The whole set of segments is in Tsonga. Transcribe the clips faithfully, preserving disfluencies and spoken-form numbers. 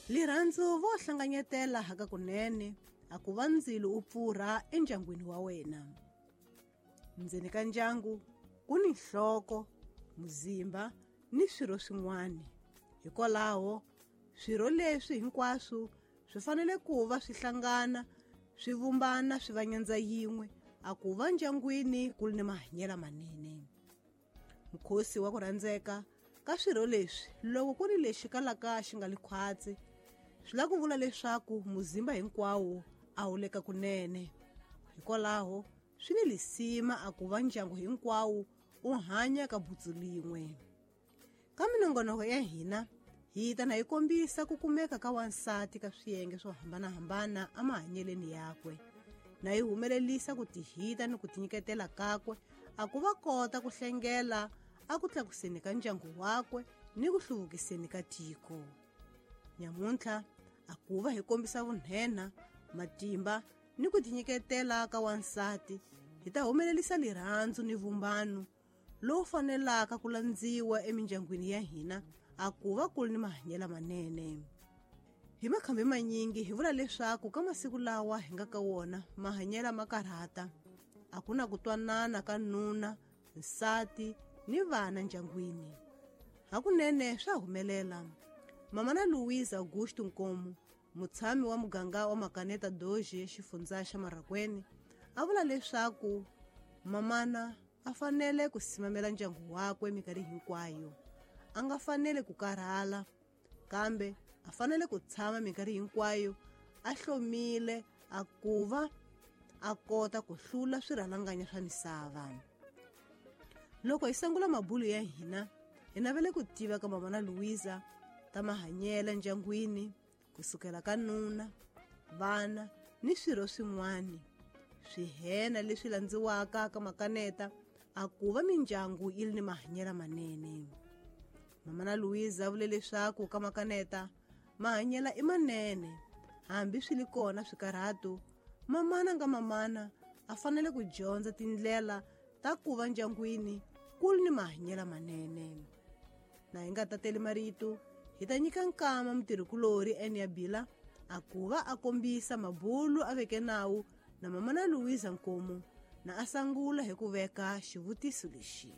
Lirhandzu vo hlanganyetela haka kunene a ku va ndzilo u pfurha endyangwini wa wena. Ndzeni ka ndyangu ku ni nhloko, muzimba ni swirho swin'wana. Hikwalaho swirho leswi hinkwaswo swi fanele ku va swi hlangana swi vumbana swi va nyandza yin'we a ku va ndyangwini ku ni mahanyelo manene. Mukhosi wa ku rhandzeka ka swirho leswi loko ku ri lexi kalaka xi nga likhwatsi swi la ku vula leswaku muzimba hinkwawo a wu le ka kunene. Hikwalaho swi ni lisima a ku va ndyangu hinkwawo u hanya ka butsu lin'we. Ka minongonoko ya hina hi ta na hi kombisa ku kumeka ka wansati ka swiyenge swo hambanahambana amahanyeleni yakwe, na hi humelelisa ku tihita ni ku tinyiketela kakwe a ku va kota ku hlengela a ku tlakuseni ka ndyangu wakwe ni ku hluvukiseni ka tiko. Nyamuntlha a ku va hi kombisa vunhenha, matimba ni ku tinyiketela ka wansati hi ta humelelisa lirhandzu ni vumbano lowu fanelaka ku landziwa emindyangwini ya hina a ku va ku ni mahanyelo manene. Hi makhambi manyingi hi vula leswaku ka masiku lawa hi nga ka wona mahanyelo ma karhata, a ku na ku twanana ka nuna, nsati ni vana ndyangwini. Hakunene swa humelela. Mamana Louise Augusto Nkomo, mutshami wa muganga wa Makaneta Doji xifundzha xa Marakweni, a vula leswaku mamana a fanele ku simamela ndyangu wakwe minkarhi hinkwayo. A nga fanele ku karhala, kambe a fanele ku tshama minkarhi hinkwayo a hlomile a ku va a kota ku hlula swirhalanganya swa misava. Loko hi sangula mabulu ya hina hi navele ku tiva ka mamana Louise ta mahanyelo ndyangwini kusukela ka nuna, vana ni swirho swin'wana. Swihena leswi landziwaka ka Makaneta a ku va mindyangu yi ni mahanyelo manene. Mamana Louise a vule leswaku ka Makaneta mahanyelo i manene, hambi swi li kona swikarhato. Mamana nga mamana a fanele ku dyondza tindlela ta ku va ndyangwini ku ni mahanyelo manene. Na hi nga tateli marito hi ta nyika nkama mutirhikulori Enia Bila a ku va a kombisa mabulu a veke nawu na mamana Louise Nkomo na a sangula hi ku veka xivutiso lexi.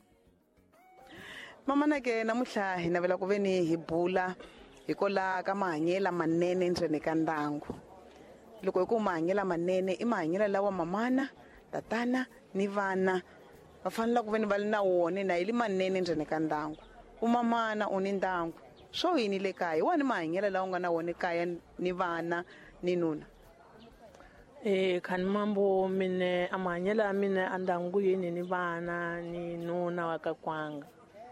Mamana ke namuhla hi navela ku veni hi bula hi kola ka mahanyelo manene ndzeni ka ndyangu. Loko hi ku mahanyelo manene i mahanyelo lawa mamana, tatana ni vana va fanele ku veni va na wona na hi li manene ndzeni ka ndyangu. Umamana u ni ndyangu swo yini le kaya wani mahanyelo lawa nga na wona kaya ni vana ni nuna. Eh khani mambo mine amahanyelo ya mina andyangu yini ni vana ni nuna wa ka kwanga.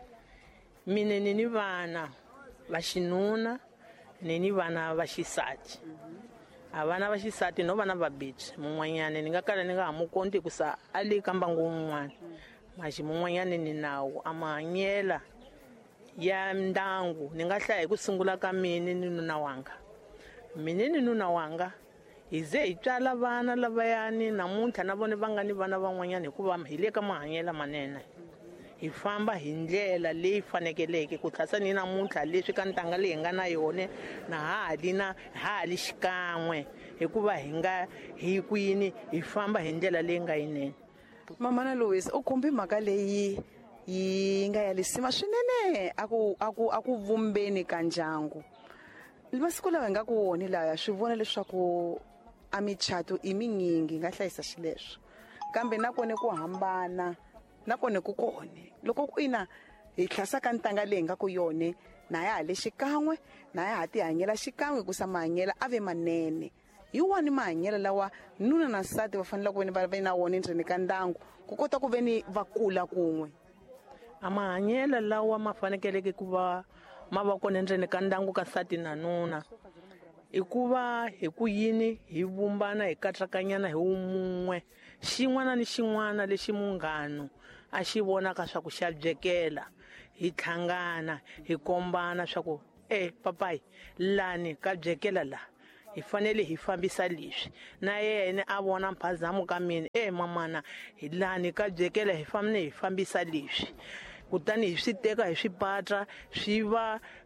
Mine ni ni vana va xinuna ni ni vana va xisati. A vana va xisati no vana va bitch mun'wanyana ni nga kala ni nga ha mu konti ku sa ali ka mbangu un'wana. Maxi mun'wanyana ni nawu amahanyelo ya ndyangu ni nga hlaya hi ku sungula ka mina ni nuna wanga. Mina ni nuna wanga hi ze hi tswala vana lavayani namuntlha na vona va nga ni vana van'wanyana hikuva hi le ka mahanyelo manene. Hi famba hi ndlela leyi fanekeleke ku tlhasa ni namuntlha leswi ka ntanga leyi nga na yone na hali na hali xikan'we hikuva hi nga hi kwini hi famba hi ndlela leyi nga yinene. Mamana Louise u khumbi mhaka leyi yi nga ya lisima swinene aku aku aku vumbeni ka ndyangu. Masiku lawa hi nga ku woni laya swi vona leswaku a michato i minyingi nga hlayisa xileswo, kambe nakone ku hambana nakone ku kone loko ku ina hi tlhasa ka ntanga leyi nga ku yone na ya le xikan'we na ya ti hanyela xikan'we ku sa mahanyelo ave manene. Hi wani mahanyelo lawa nuna na nsati va fanele ku veni va ve na wona ndzeni ka ndyangu ku kota ku veni va kula kun'we. Amahanyelo lawa ma fanekeleke ku va ma va kona ndzeni ka ndyangu ka nsati na nuna i ku va hi ku yini hi vumbana hi katsakanyana hi umun'we xin'wana ni xin'wana lexi munghano a xi vonaka swa ku xa byekela hi tlhangana hi kombana swa ku eh papai lani ka byekela la hi fanele hi fambisa leswi na yena a vona mphazamo ka mina eh mamana hi lani ka byekela hi fanele hi fambisa leswi kutani hi swi teka hi swi patra swi va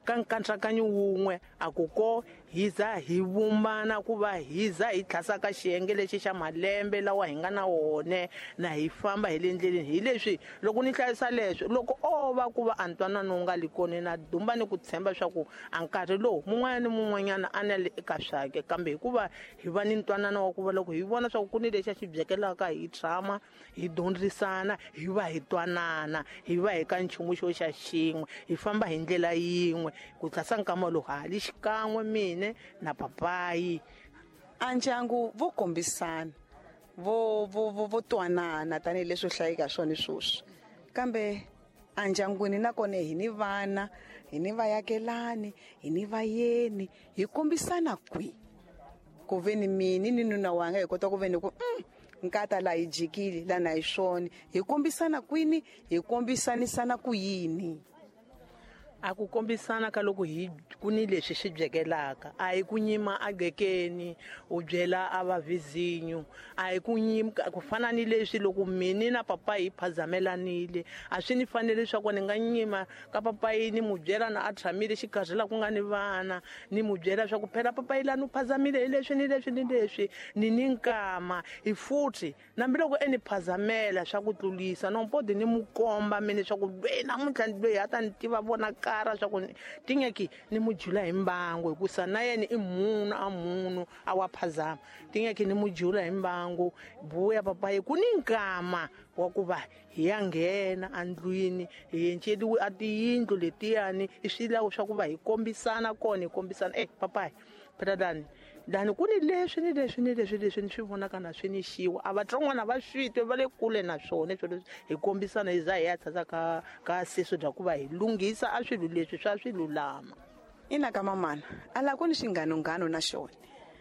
ka nkatsakanyo wun'we a ku ko hi za hi vumbana ku va hi za hi tlhasaka xiyenge lexi xa malembe lawa hi nga na wone na hi famba hi le ndleleni hi leswi loko ni hlayisa leswi loko o va ku va a ntwanano wu nga li koni na dumba ni ku tshemba swa ku a nkarhi lowu mun'wana ni mun'wanyana a na le eka swake kambe hikuva hi va ni ntwanano wa ku va loko hi vona swa ku ku ni lexi a xi byekelaka hi tshama hi dyondzisana hi va hi twanana hi va hi ka nchumu xo xa xin'we hi famba hi ndlela yin'we ku tlhasa nkama lowu hali xikan'we mine na papayi. A ndyangu vo kombisana vo vo vo vo twanana tanihileswi hlayeka swona swoswi kambe a ndyangwini nakona hi ni vana hi ni vayakelani hi ni vayeni hi kombisana kwi ku veni mini ni nuna wanga hi kota ku veni ku mm, nkata la hi jikile lana hi swona hi kombisana kwini hi kombisanisana ku yini. A ku kombisana ka loko hi ku ni leswi swi byekelaka a hi ku nyima agekeni u byela a va vizinyo a hi ku nyima ku fana ni leswi loko mini na papa hi phazamelanile a swi ni fanele leswaku ni nga nyima ka papa yi ni mu byela na a tshamile xikarhi la ku nga ni vana ni mu byela swa ku phela papa yi la ni phazamile hi leswi ni leswi ni leswi ni ni nkama hi futhi nambiloko eni phazamela swa ku tlulisa no mpodi ni mu komba mini swa ku lweyi namuntlha loyi a ta ni tiva vonaka swa ku tingeki ni mujula hi mbangu hikusa na yena i munhu a munhu a wa phazama tingeki ni mujula hi mbangu buya papayi ku ni nkama wa ku va hi ya nghena andlwini hi enceliwe a tiyindlu letiyani i swilawo swa ku va hi kombisana kona hi kombisana eh papayi phela dani dani ku ni leswi ni leswi ni leswi leswi ni swi vonaka na swi ni xiwa a vatlan'wana va switwe va le kule na swona swo leswi hi kombisana hi za hi ya tshasa ka ka seso bya ku va hi lunghisa a swilo leswi swa swi lulama. Ina ka mamana a la ku ni xinghanonghano na xona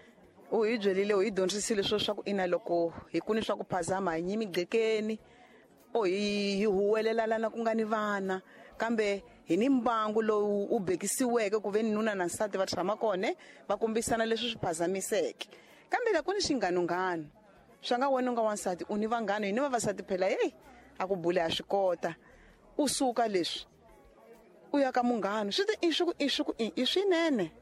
u hi byelile u hi dyondzisile swo swa ku ina loko hi ku ni swa ku phazama hi nyimi gqekeni o hi hi huwelelana ku nga ni vana kambe hi ni mbangu lowu u bekisiweke ku veni nuna na nsati va tshama kone va kombisana leswi swi phazamiseke kambe la ku ni xinghanonghano swa nga wena u nga wansati u ni vanghana hi ni vavasati phela hey a ku bule a swi kota u suka leswi u ya ka munghano swi ti i swi i swi i swinene.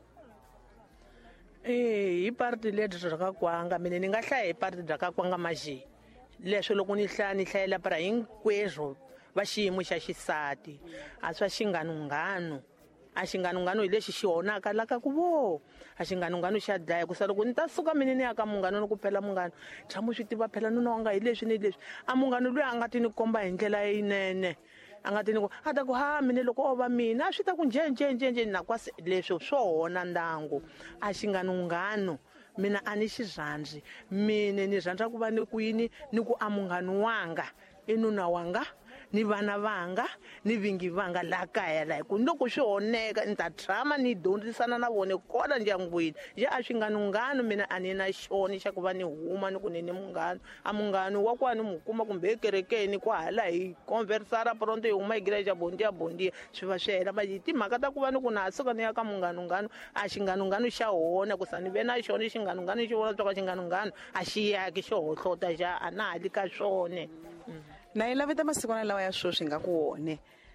Eh hi parti ledyi bya ka kwanga mina ni nga hlaya hi parti bya ka kwanga maji leswi loko ni hlaya ni hlayela para hinkwerhu va xiyimo xa xisati a swa xinghanunghanu a xinghanunghanu hi lexi xi honaka la ka ku vo a xinghanunghanu xa dlaya kusa loko ni ta suka mina ni ya ka munghano ni ku phela munghano tshama swi tiva phela nuna wanga hi leswi ni leswi a munghano loyi a nga ti ni komba hi ndlela yinene a nga ti ni ku a ta ku ha mina loko o va mina a swi ta ku njenjenjenje na kwasi leswi swo hona ndangu a xinghanunghanu mina a ni xi rhandzi mina ni rhandza ku va ni ku yini ni ku a munghano wanga i nuna wanga ni vana vanga ni vingi vanga la kaya la ku loko swi honeka ni ta tshama ni dyondzisana na vona kola ndyangwini ya a swi nga nunghano mina a ni na xoni xa ku va ni huma ni ku ni ni munghano a munghano wa kwa ni mu kuma kumbe ekerekeni ku hala hi conversara pronto hi huma igreja bondia bondia swi va swi hela maji timhaka ta ku va ni ku na suka ni ya ka munghano ngano a xinghanunghano xa hona ku sa ni ve na xona xinghanunghano xi vona swa ka xinghanunghano a xi yaki xo hohlota xa a na hali ka swone. Na yi laveta masikwana lawa ya swoswi nga ku wone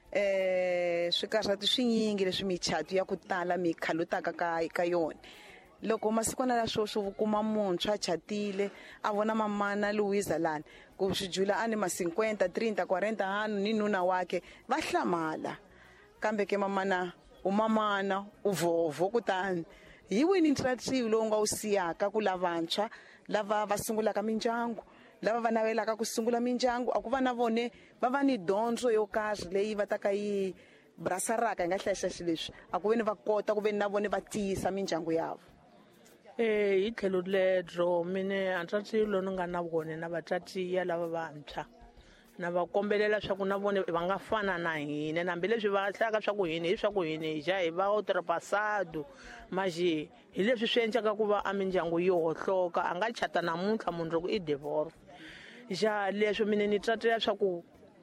eh swikarhati swinyingi leswi michatu ya ku tala mi khalutaka ka ka yona loko masikwana la swoswi kuma muntshwa chatile a vona mamana Louisa lana ku swijula ani ma cinquenta treinta quarenta hanu ni nuna wake va hlamala kambe ke mamana u mamana u vovo kutani hi wini initiative lowu nga u siyaka ku lavantshwa lava va sungulaka mindyangu lava va navelaka ku sungula mindyangu a ku va na vone va va ni dyondzo yo karhi leyi va ta ka yi brasaraka hi nga hlayisa xi leswi a ku ve ni va kota ku ve ni na vone va tiyisa mindyangu yavo. Eh hi tlhelo ledro mine antswatsi lo ni nga na vone na vatswatiya lava vantshwa na va kombelela swa ku na vone va nga fana na hina nambileswi va hlayaka swa ku hina hi swa ku hina hi ja hi va ultrapasado maji hi leswi swi endlaka ku va a mindyangu yo hohloka a nga chata namuntlha munhu loko i divorce ja leswi mina ni tsatela swa ku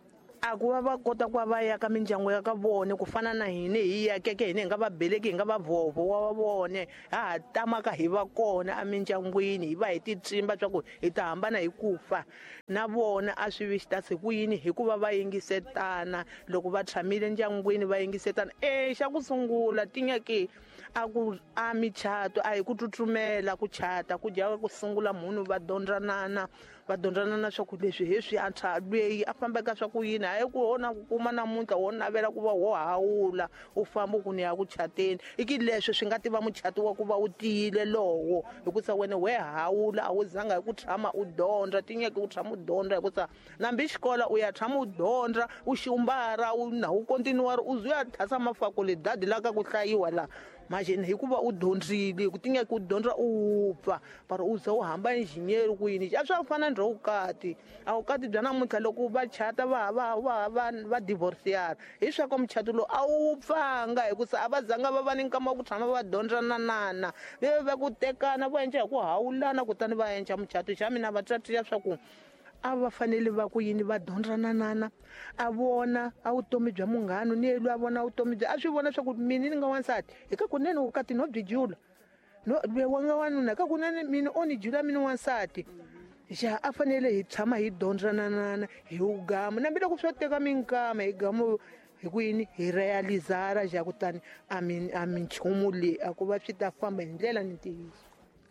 a ku va va kota ku va va yaka mindyangu ya ka vone ku fana na hina hi yakeke hina hi nga va beleki hi nga va vhovho wa vone ha ha tamaka hi va kona emindyangwini hi va hi titshimba swa ku hi ta hambana hi ku fa na vona a swi vi xi ta se ku yini hikuva va yingisetana loko va tshamile ndyangwini va yingisetana e xa ku sungula tinyake a ku a michato a hi ku tsutsumela ku chata ku dya ku sungula munhu va dyondranana va dyondranana swa ku leswi hi swi antswa lweyi a fambeka swa ku yini hayi ku hona ku kuma namuntlha wo navela ku va wo hawula u famba ku ni ya ku chateni i ki leswi swi nga tiva muchato wa ku va u tiyile lowo hikusa wena we hawula a wu zanga hi ku tshama u dyondza tinyeke u tshama u dyondza hikusa nambi xikola u ya tshama u dyondza u xiumbara u na u kontinuwari u zuya thasa mafako le dadi laka ku hlayiwa la majeni hikuva u dyondzile ku tinyeke u dyondza u pfa paro u za u hamba engineer ku yini a swa fana ndzo vukati a vukati bya namuntlha loko va chata va va va va va divorceana hi swa ku muchato lowu a wu pfanga hikusa a va zanga va va ni nkama wa ku tshama va dyondrananana ve va ku tekana va endla hi ku hawulana kutani va endla muchato xa mina va tsatiya swa ku a va fanele va ku yini va dyondrananana a vona a vutomi bya munghano ni yelwe a vona vutomi bya a swi vona swa ku mina ni nga wansati hi ka kunene vukati no byi jula no wa nga wanuna ka kunene mina o ni jula mina wansati xa a fanele hi tshama hi dyondrananana hi ugamu nambi loko swo teka minkama hi gamu hi ku yini hi realizara xa kutani a mi a minchumu leyi a ku va swi ta famba hi ndlela ni ntiyiso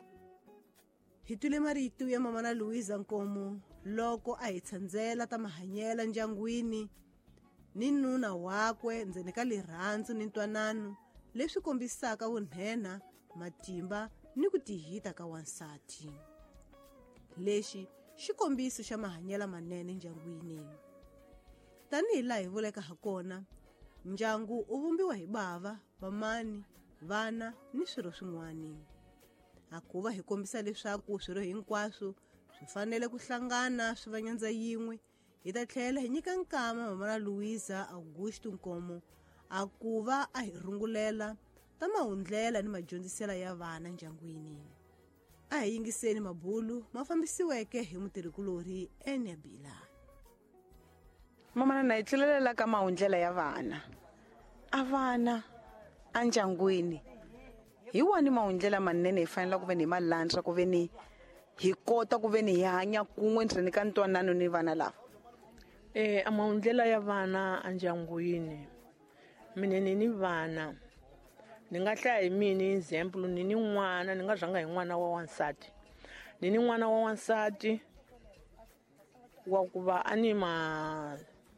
hi twile marito ya mamana Louisa Nkomo loko a hi tshandzela ta mahanyela ndyangwini ni nuna wakwe ndzeni ka lirhandzu ni ntwanano leswi kombisaka vunhenha matimba ni ku tihita ka wansati lexi xikombiso xa mahanyela manene ndyangwini tanihi laha hi vuleka ha kona ndyangu u vumbiwa hi bava vamani vana ni swirho swin'wana a ku va hi kombisa leswaku swirho hinkwaswo swi fanele ku hlangana swi va nyandza yin'we hi ta tlhela hi nyika nkama mamana Louisa Augusto Nkomo a ku va a hi rungulela ta mahundlela ni madyondzisela ya vana ndyangwini a hi yingiseni mabulu ma fambisiweke hi mutirhikulori Enabila mamana na hi tlhelelela ka mahundlela ya vana a vana a ndyangwini hi wani mahundlela manene hi fanele ku ve ni malandza ku ve ni hi kota ku ve ni hi hanya kun'we ndzeni ka ntwanano ni vana lava eh a mahundlela ya vana a ndyangwini mina ni ni vana ni nga hlaya hi mina example ni ni n'wana ni nga zanga hi n'wana wa wansati ni ni n'wana wa wansati wa ku va a ni ma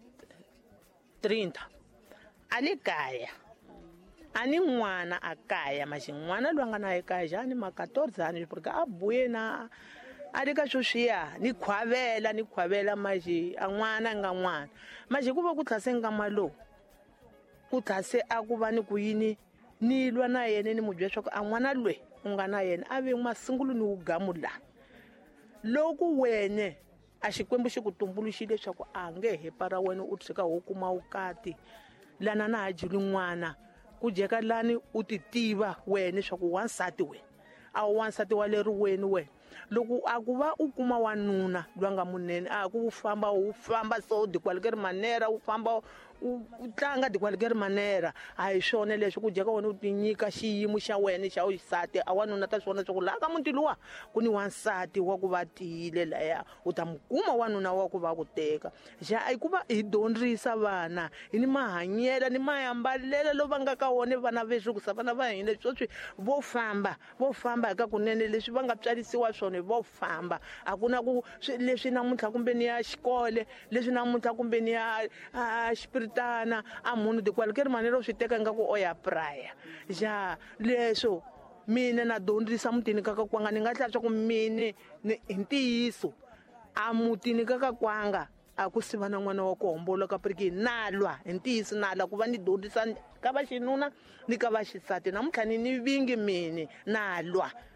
thirty a le kaya a ni n'wana a kaya maxi n'wana loyi a nga na ekaya xa ni ma fourteen ani porque a buye na a le ka sweswiya ni khwavela ni khwavela maxi a n'wana a nga n'wana maxi ku va ku tlhase nkama lowu ku tlhase a ku va ni ku yini ni lwa na yena ni mu byela swa ku a n'wana loyi u nga na yena a ve masungulo ni wu gamu la loku wene a xikwembu xi ku tumbuluxile leswaku a nge he para wena u tshika wo kuma vukati lana na ha juli n'wana ku jeka lani u ti tiva wena leswaku wansati wena a wu wansati wa leri weni wena loko a ku va u kuma wanuna loyi a nga munene a ku famba wu famba so de qualquer manera u famba u tlanga de qualquer manera a hi swona leswi ku jeka wena u ti nyika xiyimo xa wena xa xisati a wanuna ta swona swa ku laha ka muti luwa ku ni wansati wa ku va tiyile laya u ta mu kuma wanuna wa ku va ku teka xa a ku va hi dyondzisa vana hi ni mahanyela ni mayambalelo lo va nga ka wona vana veswi ku sa vana va hina leswi swi vo famba vo famba eka kunene leswi va nga tswarisiwa swona vo famba a ku na ku leswi namuntlha kumbe ni ya xikole leswi namuntlha kumbe ni ya xipiritana a munhu de qualquer manera swi teka nga ku oya praya ja leswo mina na dyondzisa mutini ka ka kwanga ni nga hlaya swa ku mini hi ntiyiso a mutini ka ka kwanga a ku siva na n'wana wa ku hombolo ka periki nalwa hi ntiyiso nala ku va ni dyondzisa ka va xinuna ni ka va xisati namuntlha ni ni vingi mini nalwa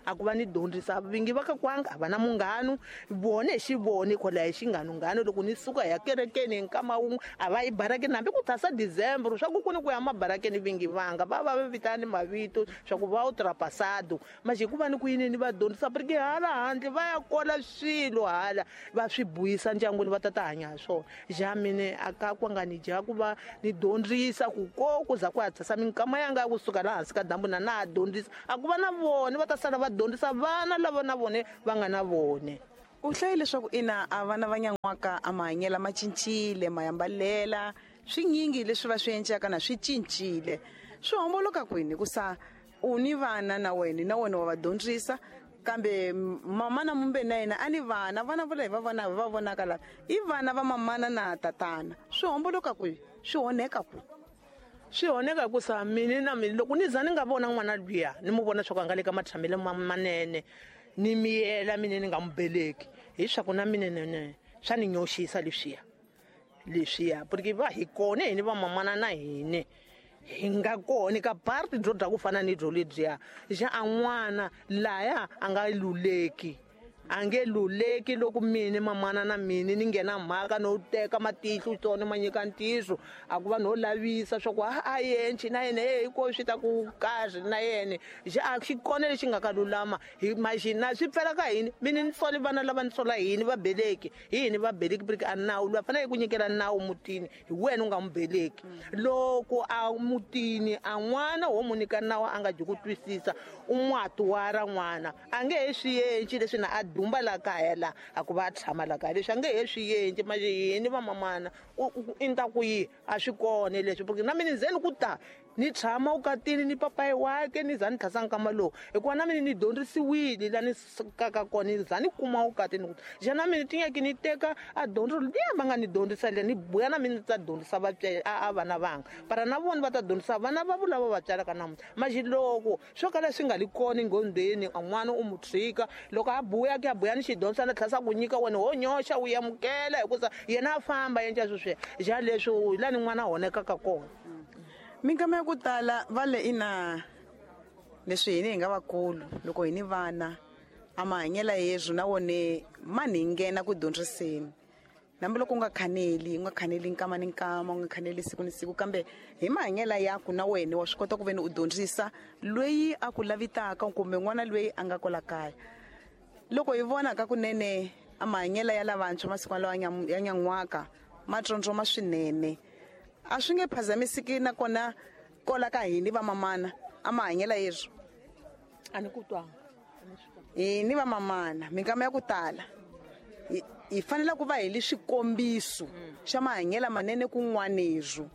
a ku va ni dyondzisa vingi va ka kwanga a va na munghano vone hi xi vone kwalaha xi nga nunghano loko ni suka hi ya kerekeni hi nkama wun'we a va yi barakeni hambi ku thasa december swa ku ku ni ku ya mabarakeni vingi vanga va va va vitani mavito swa ku va u trapasado maxe ku va ni ku yinini va dyondzisa porque hala handle va ya kola swilo hala va swi buyisa ndyangwini va ta ta hanya hi swona ja mine a ka kwanga ni ja ku va ni dyondzisa ku ko ku za ku hatlisa minkama yanga ya kusuka laha hansi ka dambu na na ha dyondzisa a ku va na vone va ta sala va dyondzisa vana lava na vone va nga na vone. U hlaye leswaku ina a vana va nyan'waka a mahanyela ma cincile ma yambalela swinyingi leswi va swi endlaka na swi cincile swi homboloka kwini kusa u ni vana na wena na wena wa va dyondzisa kambe mamana mumbe na yena a ni vana vana vola hi va vona va vonaka la i vana va mamana na tatana swi homboloka kwini swi onheka kwini swi onheka ku sa mini na mini loko ni za ni nga vona n'wana luya ni mu vona swa ku a nga le ka matshamelo manene ni miyela mina ni nga mu beleki hi swa ku na mina nene swa ni nyoxisa leswiya leswiya porque va hi kona hini va mamana na hini hi nga kona ka party byo bya ku fana ni byo lebyiya ja a n'wana laya a nga luleki a nge luleki loko mini mamana na mini ni nghena mhaka no teka matihlo tsone ma nyika ntiso a ku va no lavisa swa ku a yenci na yene hey ko swi ta ku kahle na yene ja a xi kona lexi nga ka lulama hi maxina swi pfela ka hini mini ni sole vana lava ni sola hini va beleki hi hini va beleki porque a nawu lwa fanele ku nyikela nawu mutini hi wena u nga mu beleki loko a mutini a n'wana wo mu nyika nawu a nga ji ku twisisa u n'watuwara n'wana a nge he swi yenci leswi na a dumba la kaya la a ku va tshama la kaya leswi a nge he swi yenci maxe yini va mamana i ta ku yi a swi kone leswi porque na mina ndzeni ku ta ni tshama ukatini ni papayi wake ni za ni thasa nkama lowu hikuva na mina ni dyondzisiwile la ni sukaka kona ni za ni kuma ukatini ja na mina tinyaki ni teka a dyondzo liya va nga ni dyondzisa liya ni buya na mina ni ta dyondzisa vatswari a vana vanga para na vona va ta dyondzisa vana va vula va vatswalaka namuntlha maxi loko swo kala swi nga li kona nghondweni a n'wana u mu tshika loko a buya ke a buya ni xi dyondzisa na tlhasa ku nyika wena ho nyoxa u yamukela hikusa yena a famba endla sweswiya ja leswi la ni n'wana a honekaka kona. Minkama ya ku tala va le ina leswi hini hi nga vakulu loko hi ni vana a mahanyela yezu na wone mani hi nghena ku dyondziseni nambi loko u nga khaneli u nga khaneli nkama ni nkama u nga khaneli siku ni siku kambe hi mahanyela yaku na wena wa swi kota ku ve ni u dyondzisa loyi a ku lavitaka kumbe n'wana loyi a nga kola kaya loko hi vona ka kunene a mahanyela ya lavantshwa masiku lawa ya nyan'waka ma tsontsoma swinene a swi nge phazamisiki nakona kola ka hini va mamana a mahanyela yezu a ni ku twanga hi ni va mamana minkama ya ku tala hi fanele ku va hi li xikombiso xa mahanyela manene kun'wanezu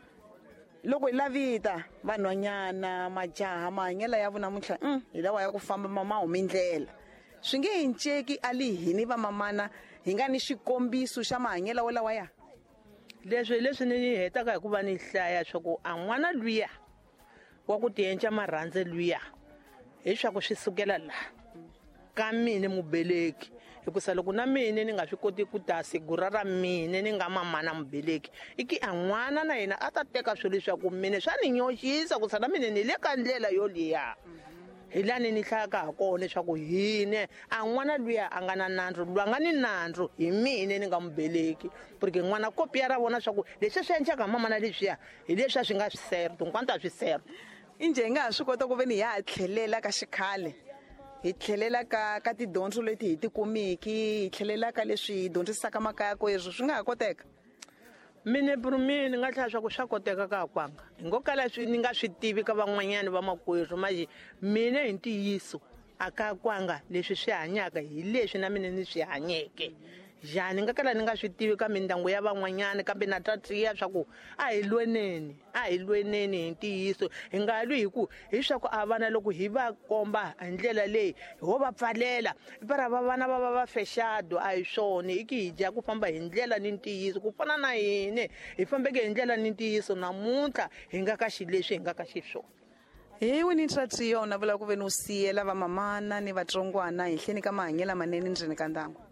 loko hi lavita vanhwanyana majaha mahanyela ya vunamuntlha um hi lawa ya ku famba mama humi ndlela swi nge hi nceki a li hini va mamana hi nga ni xikombiso xa mahanyela wolawa ya leswi leswi ni hetaka hikuva ni hlaya swa ku a n'wana luya wa ku tiyenca marhandze luya hi swa ku swi sukela laha ka mine mubeleki hikusa loko na mine ni nga swi koti ku ta sigura ra mine ni nga mamana mubeleki i ki a n'wana na yena a ta teka swilo leswaku mine swa ni nyoxisa kusa na mine ni le ka ndlela yo liya hi lani ni hlayaka ha kona leswaku hine a n'wana luya a nga na nandzu lwa nga ni nandzu hi mine ni nga mubeleki porque n'wana kopiya ra vona swa ku leswi swi endlaka mama na leswiya hi leswi a swi nga swisero tinkwanta a swisero i njhe hi nga ha swi kota ku ve ni hi ya tlhelela ka xikhale hi tlhelela ka ka tidyondzo leti hi ti kumiki hi tlhelela ka leswi hi dyondzisaka makaya kwezu swi nga ha koteka mine puru mini ni nga hlaya swa ku swa koteka ka kwanga hi ngo kala swi ni nga swi tivi ka van'wanyana va makwerhu maji mine hi ntiyiso a ka kwanga leswi swi hanyaka hi leswi na mina ni swi hanyeke ja ni nga kala ni nga swi tivi ka mindyangu ya van'wanyana kambe na tatiya swa ku a hi lweneni a hi lweneni hi ntiyiso hi nga lwi hi ku hi swa ku a vana loko hi va komba hi ndlela leyi ho va pfalela para va vana va va va fexado a hi swona i ki hi dya ku famba hi ndlela ni ntiyiso ku fana na hine hi fambeke hi ndlela ni ntiyiso namuntlha hi nga ka xi leswi hi nga ka xi swona hi wini tatiya una vula ku ve ni u siyela va mamana ni vatsongwana hi hleni ka mahanyela manene ndzeni ka ndyangu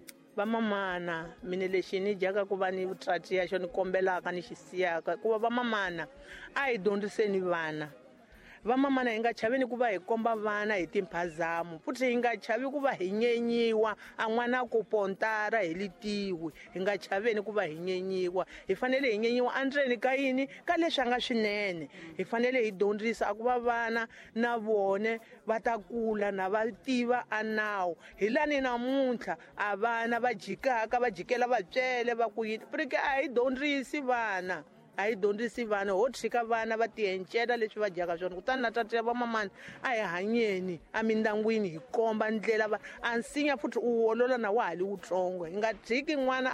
vamamana mine lexi ni dyaka ku va ni vutratiya xo ni kombelaka ni xi siyaka ku va vamamana a hi dyondziseni vana vamamana hi nga chaveni ku va hi komba vana hi timphazamo futhi hi nga chavi ku va hi nyenyiwa a n'wana ku pontara hi litiwi hi nga chaveni ku va hi nyenyiwa hi fanele hi nyenyiwa andzeni ka yini ka leswi a nga swinene hi fanele hi dyondzisa a ku va vana na vone va ta kula na va tiva a nawu hi lani namuntlha a vana va jikaka va jikela vatswele va ku yini purike a hi dyondzisi vana a hi dyondzisi vana ho tshika vana va tiyencela leswi va dyaka swona kutani na tatela vamamani a hi hanyeni emindyangwini hi komba ndlela va a nsinya futhi u olola na wa ha li wutsongo hi nga tshiki n'wana